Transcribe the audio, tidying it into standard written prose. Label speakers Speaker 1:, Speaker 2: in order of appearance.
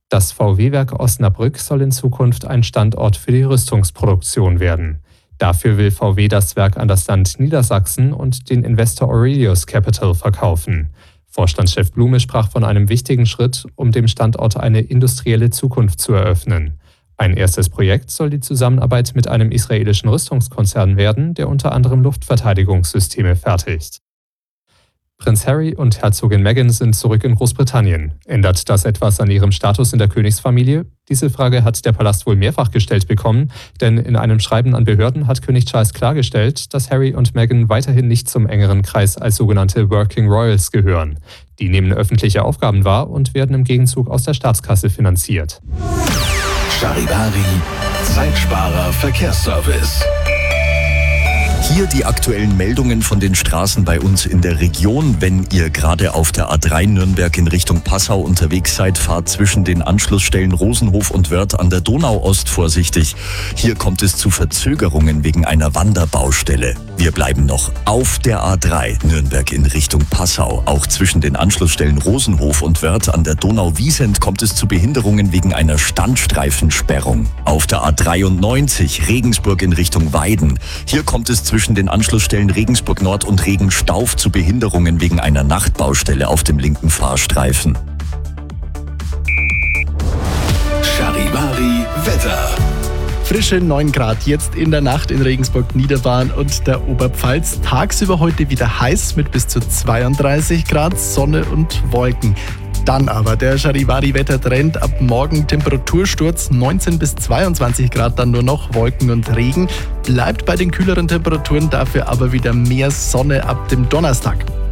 Speaker 1: Das VW-Werk Osnabrück soll in Zukunft ein Standort für die Rüstungsproduktion werden. Dafür will VW das Werk an das Land Niedersachsen und den Investor Aurelius Capital verkaufen. Vorstandschef Blume sprach von einem wichtigen Schritt, um dem Standort eine industrielle Zukunft zu eröffnen. Ein erstes Projekt soll die Zusammenarbeit mit einem israelischen Rüstungskonzern werden, der unter anderem Luftverteidigungssysteme fertigt. Prinz Harry und Herzogin Meghan sind zurück in Großbritannien. Ändert das etwas an ihrem Status in der Königsfamilie? Diese Frage hat der Palast wohl mehrfach gestellt bekommen, denn in einem Schreiben an Behörden hat König Charles klargestellt, dass Harry und Meghan weiterhin nicht zum engeren Kreis als sogenannte Working Royals gehören. Die nehmen öffentliche Aufgaben wahr und werden im Gegenzug aus der Staatskasse finanziert.
Speaker 2: Charivari, Zeitsparer Verkehrsservice. Hier die aktuellen Meldungen von den Straßen bei uns in der Region. Wenn ihr gerade auf der A3 Nürnberg in Richtung Passau unterwegs seid, fahrt zwischen den Anschlussstellen Rosenhof und Wörth an der Donau-Ost vorsichtig. Hier kommt es zu Verzögerungen wegen einer Wanderbaustelle. Wir bleiben noch auf der A3 Nürnberg in Richtung Passau. Auch zwischen den Anschlussstellen Rosenhof und Wörth an der Donau-Wiesent kommt es zu Behinderungen wegen einer Standstreifensperrung. Auf der A93 Regensburg in Richtung Weiden. Hier kommt es zwischen den Anschlussstellen Regensburg Nord und Regenstauf zu Behinderungen wegen einer Nachtbaustelle auf dem linken Fahrstreifen. Charivari Wetter.
Speaker 3: Frische 9 Grad jetzt in der Nacht in Regensburg, Niederbayern und der Oberpfalz. Tagsüber heute wieder heiß mit bis zu 32 Grad, Sonne und Wolken. Dann aber der Charivari-Wettertrend. Ab morgen Temperatursturz 19 bis 22 Grad, dann nur noch Wolken und Regen. Bleibt bei den kühleren Temperaturen, dafür aber wieder mehr Sonne ab dem Donnerstag.